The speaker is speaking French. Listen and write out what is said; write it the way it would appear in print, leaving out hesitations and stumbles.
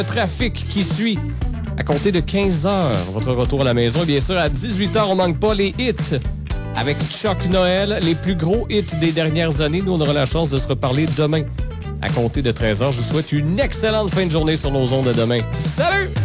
Le trafic qui suit à compter de 15 heures. Votre retour à la maison. Et bien sûr, à 18 heures, on manque pas les hits. Avec Chuck Noël, les plus gros hits des dernières années. Nous, on aura la chance de se reparler demain. À compter de 13 heures, je vous souhaite une excellente fin de journée sur nos ondes de demain. Salut!